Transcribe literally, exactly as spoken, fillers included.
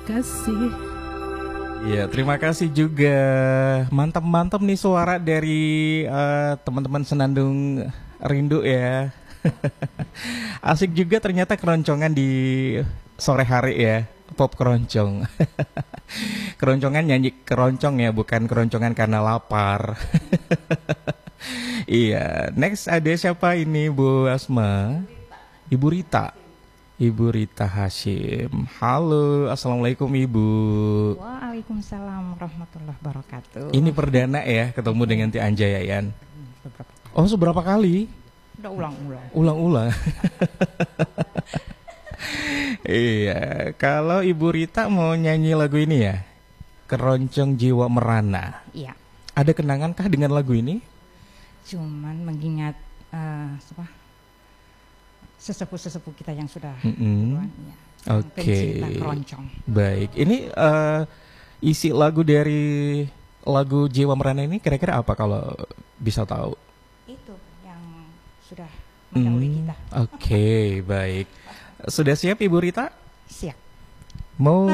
Kasih. Ya, terima kasih juga. Mantap-mantap nih suara dari eh, teman-teman Senandung Rindu ya. Asik juga ternyata keroncongan di sore hari ya. Pop keroncong. Keroncongan nyanyi keroncong ya, bukan keroncongan karena lapar. Iya, next ada siapa ini Bu Asma? Ibu Rita. Ibu Rita Hashim. Halo, assalamualaikum Ibu. Waalaikumsalam warahmatullahi wabarakatuh. Ini perdana ya ketemu dengan Ti Anjayayan. Oh, seberapa kali? Udah ulang-ulang. Ulang-ulang. Iya, kalau Ibu Rita mau nyanyi lagu ini ya, Keroncong Jiwa Merana. Iya. Ada kenangankah dengan lagu ini? Cuman mengingat uh, apa, sesepuh-sesepuh kita yang sudah Mm-mm. duluan, ya, Oke. pencinta keroncong. Baik, ini eh, isi lagu dari lagu Jiwa Merana ini kira-kira apa kalau bisa tahu? Itu yang sudah mendahului Hmm, kita. Oke, baik. Sudah siap Ibu Rita? Siap. Mau